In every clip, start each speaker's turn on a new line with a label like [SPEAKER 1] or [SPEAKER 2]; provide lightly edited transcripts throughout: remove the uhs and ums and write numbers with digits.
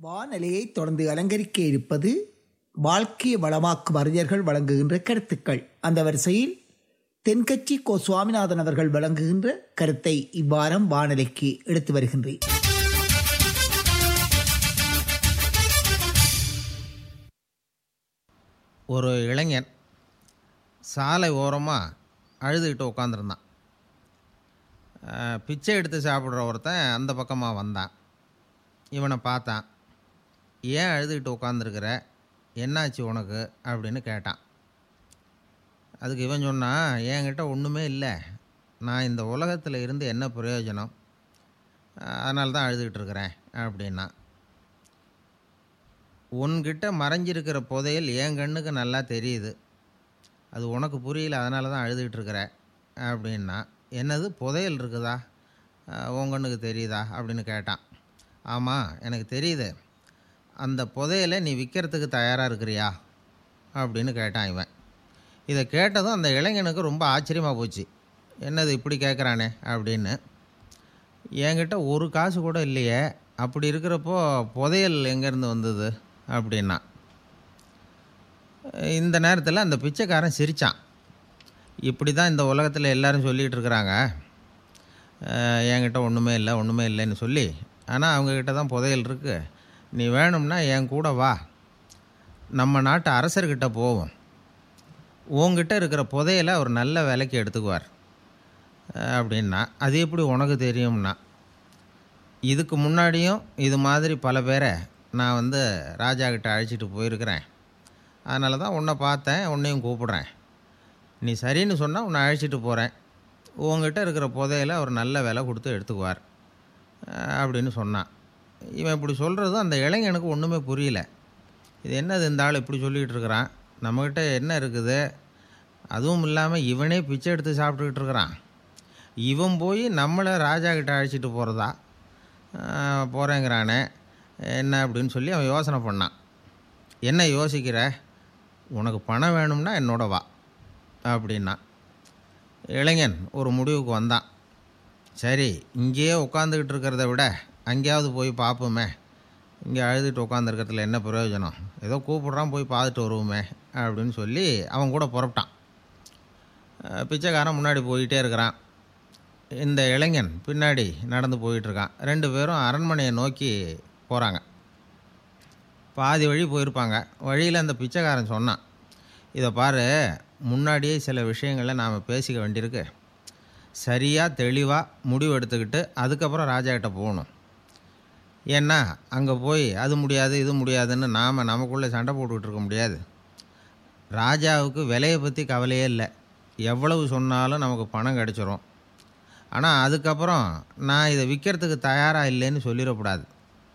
[SPEAKER 1] வானிலையை தொடர்ந்து அலங்கரிக்க இருப்பது வாழ்க்கையை வளமாக்கும் அறிஞர்கள் வழங்குகின்ற கருத்துக்கள். அந்த வரிசையில் தென்கட்சி கோ சுவாமிநாதன் அவர்கள் வழங்குகின்ற கருத்தை இவ்வாரம் வானிலைக்கு எடுத்து வருகின்றேன்.
[SPEAKER 2] ஒரு இளைஞன் சாலை ஓரமாக அழுதுகிட்டு உட்காந்துருந்தான். பிச்சை எடுத்து சாப்பிட்ற ஒருத்தன் அந்த பக்கமாக வந்தான். இவனை பார்த்தான். ஏன் அழுதுகிட்டு உட்காந்துருக்கிற, என்னாச்சு உனக்கு அப்படின்னு கேட்டான். அதுக்கு இவன் சொன்னான், என்கிட்ட ஒன்றுமே இல்லை, நான் இந்த உலகத்தில் இருந்து என்ன பிரயோஜனம், அதனால தான் அழுதுகிட்டு இருக்கிறேன் அப்படின்னா. உன்கிட்ட மறைஞ்சிருக்கிற புதையல் என் கண்ணுக்கு நல்லா தெரியுது, அது உனக்கு புரியல, அதனால தான் அழுதுகிட்டு இருக்கிற அப்படின்னா. என்னது புதையல் இருக்குதா, உன் கண்ணுக்கு தெரியுதா அப்படின்னு கேட்டான். ஆமாம், எனக்கு தெரியுது, அந்த புதையலை நீ விற்கிறதுக்கு தயாராக இருக்கிறியா அப்படின்னு கேட்டான் இவன். இதை கேட்டதும் அந்த இளைஞனுக்கு ரொம்ப ஆச்சரியமாக போச்சு. என்னது இப்படி கேட்குறானே அப்படின்னு. என்கிட்ட ஒரு காசு கூட இல்லையே, அப்படி இருக்கிறப்போ புதையல் எங்கேருந்து வந்தது அப்படின்னா. இந்த நேரத்தில் அந்த பிச்சைக்காரன் சிரித்தான். இப்படி தான் இந்த உலகத்தில் எல்லோரும் சொல்லிகிட்டு இருக்கிறாங்க, என்கிட்ட ஒன்றுமே இல்லை ஒன்றுமே இல்லைன்னு சொல்லி. ஆனால் அவங்கக்கிட்ட தான் புதையல் இருக்குது. நீ வேணும்னா என் கூட வா, நம்ம நாட்டு அரசர்கிட்ட போவோம், உங்ககிட்ட இருக்கிற புதையலை அவர் நல்ல விலைக்கு எடுத்துக்குவார் அப்படின்னா. அது எப்படி உனக்கு தெரியும்னா, இதுக்கு முன்னாடியும் இது மாதிரி பல பேரை நான் ராஜா கிட்ட அழைச்சிட்டு போயிருக்கிறேன், அதனால தான் உன்னை பார்த்தேன், உன்னையும் கூப்பிட்றேன், நீ சரின்னு சொன்னால் உன்னை அழைச்சிட்டு போகிறேன், உங்ககிட்ட இருக்கிற புதையலை அவர் நல்ல விலை கொடுத்து எடுத்துக்குவார் அப்படின்னு சொன்னான். இவன் இப்படி சொல்கிறது அந்த இளைஞனுக்கு ஒன்றுமே புரியல. இது என்னது இந்த ஆள் இப்படி சொல்லிகிட்டு இருக்கிறான், நம்மக்கிட்ட என்ன இருக்குது, அதுவும் இல்லாமல் இவனே பிச்சை எடுத்து சாப்பிட்டுக்கிட்டு இருக்கிறான், இவன் போய் நம்மளை ராஜா கிட்ட அழைச்சிட்டு போகிறதா போகிறேங்கிறானே என்ன அப்படின்னு சொல்லி அவன் யோசனை பண்ணான். என்ன யோசிக்கிற, உனக்கு பணம் வேணும்னா என்னோட வா அப்படின்னா. இளைஞன் ஒரு முடிவுக்கு வந்தான். சரி, இங்கேயே உட்காந்துக்கிட்டு இருக்கிறத விட அங்கேயாவது போய் பார்ப்போமே, இங்கே அழுதுகிட்டு உட்காந்துருக்கிறதுல என்ன பிரயோஜனம், ஏதோ கூப்பிட்றான் போய் பார்த்துட்டு வருவோமே அப்படின்னு சொல்லி அவன் கூட புறப்பட்டான். பிச்சைக்காரன் முன்னாடி போயிட்டே இருக்கிறான், இந்த இளைஞன் பின்னாடி நடந்து போயிட்டுருக்கான். ரெண்டு பேரும் அரண்மனையை நோக்கி போகிறாங்க. பாதி வழி போயிருப்பாங்க. வழியில் அந்த பிச்சைக்காரன் சொன்னான், இதை பாரு, முன்னாடியே சில விஷயங்களை நாம் பேசிக்க வேண்டியிருக்கு, சரியாக தெளிவாக முடிவு எடுத்துக்கிட்டு அதுக்கப்புறம் ராஜா கிட்ட போகணும். ஏன்னா அங்கே போய் அது முடியாது இது முடியாதுன்னு நாம் நமக்குள்ளே சண்டை போட்டுக்கிட்டு இருக்க முடியாது. ராஜாவுக்கு விலையை பற்றி கவலையே இல்லை, எவ்வளவு சொன்னாலும் நமக்கு பணம் கிடச்சிரும். ஆனால் அதுக்கப்புறம் நான் இதை விற்கிறதுக்கு தயாராக இல்லைன்னு சொல்லிடக்கூடாது.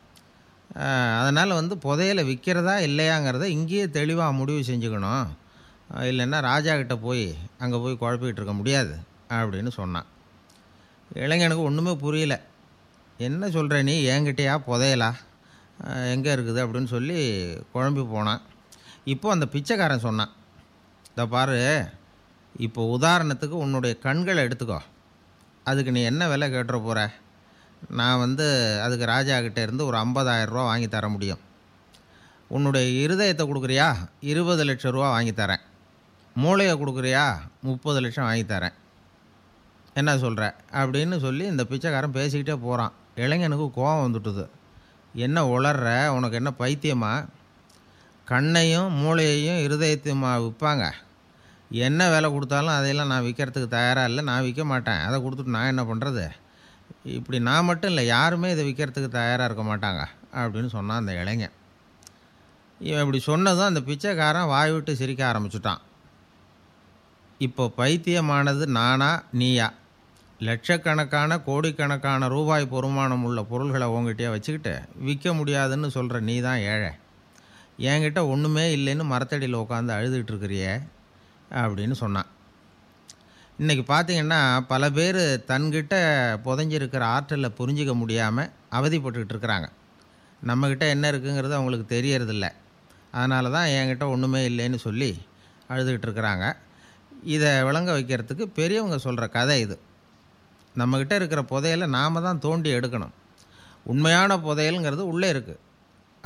[SPEAKER 2] அதனால் புதையலை விற்கிறதா இல்லையாங்கிறத இங்கேயே தெளிவாக முடிவு செஞ்சுக்கணும், இல்லைன்னா ராஜா கிட்ட போய் அங்கே போய் குழப்பிக்கிட்டு இருக்க முடியாது அப்படின்னு சொன்னான். இளைஞனுக்கு ஒன்றுமே புரியல. என்ன சொல்கிற நீ, என்கிட்டயா புதையலா, எங்கே இருக்குது அப்படின்னு சொல்லி குழம்பி போனான். இப்போது அந்த பிச்சைக்காரன் சொன்னான், இதை பாரு, இப்போ உதாரணத்துக்கு உன்னுடைய கண்களை எடுத்துக்கோ, அதுக்கு நீ என்ன விலை கேட்டுற போகிற, நான் அதுக்கு ராஜா கிட்டே இருந்து ஒரு 50,000 ரூபா வாங்கி தர முடியும். உன்னுடைய இருதயத்தை கொடுக்குறியா, 20 லட்சம் ரூபா வாங்கி தரேன். மூளையை கொடுக்குறியா, 30 லட்சம் வாங்கி தரேன். என்ன சொல்கிற அப்படின்னு சொல்லி இந்த பிச்சைக்காரன் பேசிக்கிட்டே போகிறான். இளைஞனுக்கு கோபம் வந்துட்டுது. என்ன உளர்ற, உனக்கு என்ன பைத்தியமா, கண்ணையும் மூளையையும் இருதயத்தையுமா விற்பாங்க, என்ன விலை கொடுத்தாலும் அதையெல்லாம் நான் விற்கிறதுக்கு தயாராக இல்லை, நான் விற்க மாட்டேன், அதை கொடுத்துட்டு நான் என்ன பண்ணுறது, இப்படி நான் மட்டும் இல்லை, யாருமே இதை விற்கிறதுக்கு தயாராக இருக்க மாட்டாங்க அப்படின்னு சொன்னான் அந்த இளைஞன். இவன் இப்படி சொன்னதும் அந்த பிச்சைக்காரன் வாய் விட்டு சிரிக்க ஆரம்பிச்சுட்டான். இப்போ பைத்தியமானது நானா நீயா, லட்சக்கணக்கான கோடிக்கணக்கான ரூபாய் பொறுமானம் உள்ள பொருள்களை உங்ககிட்டயே வச்சுக்கிட்டு விற்க முடியாதுன்னு சொல்கிற நீ தான் ஏழை, என்கிட்ட ஒன்றுமே இல்லைன்னு மரத்தடியில் உட்காந்து அழுதுகிட்டு இருக்கிறியே அப்படின்னு சொன்னான். இன்றைக்கி பார்த்திங்கன்னா பல பேர் தன்கிட்ட புதைஞ்சிருக்கிற ஆற்றலை புரிஞ்சிக்க முடியாமல் அவதிப்பட்டுக்கிட்டு இருக்கிறாங்க. நம்மக்கிட்ட என்ன இருக்குங்கிறது அவங்களுக்கு தெரியறதில்ல, அதனால தான் என்கிட்ட ஒன்றுமே இல்லைன்னு சொல்லி அழுதுகிட்டு இருக்கிறாங்க. இதை விளங்க வைக்கிறதுக்கு பெரியவங்க சொல்கிற கதை இது. நம்மக்கிட்ட இருக்கிற புதையலை நாம் தான் தோண்டி எடுக்கணும். உண்மையான புதையலுங்கிறது உள்ளே இருக்குது,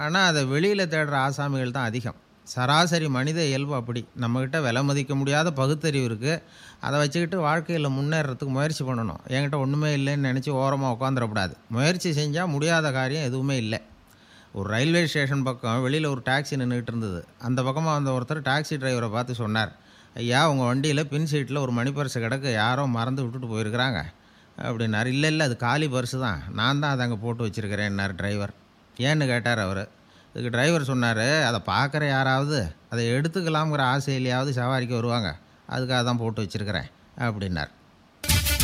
[SPEAKER 2] ஆனால் அதை வெளியில் தேடுற ஆசாமிகள் தான் அதிகம். சராசரி மனித இயல்பு அப்படி. நம்மக்கிட்ட விலை மதிக்க முடியாத பகுத்தறிவு இருக்குது. அதை வச்சுக்கிட்டு வாழ்க்கையில் முன்னேறத்துக்கு முயற்சி பண்ணணும். என்கிட்ட ஒன்றுமே இல்லைன்னு நினச்சி ஓரமாக உட்காந்துடக்கூடாது. முயற்சி செஞ்சால் முடியாத காரியம் எதுவுமே இல்லை. ஒரு ரயில்வே ஸ்டேஷன் பக்கம் வெளியில் ஒரு டாக்ஸி நின்றுக்கிட்டு இருந்தது. அந்த பக்கமாக வந்த ஒருத்தர் டாக்ஸி டிரைவரை பார்த்து சொன்னார், ஐயா, உங்கள் வண்டியில் பின் சீட்டில் ஒரு மணி பர்ஸு கிடக்கு, யாரோ மறந்து விட்டுட்டு போயிருக்கிறாங்க அப்படின்னார். இல்லை அது காலி பர்ஸு தான், நான் தான் அதை அங்கே போட்டு வச்சுருக்கிறேன்னார் டிரைவர். ஏன்னு கேட்டார் அவர். இதுக்கு டிரைவர் சொன்னார், அதை பார்க்குற யாராவது அதை எடுத்துக்கலாம்ங்கிற ஆசையிலையாவது சவாரிக்கு வருவாங்க, அதுக்காக தான் போட்டு வச்சுருக்கிறேன் அப்படின்னார்.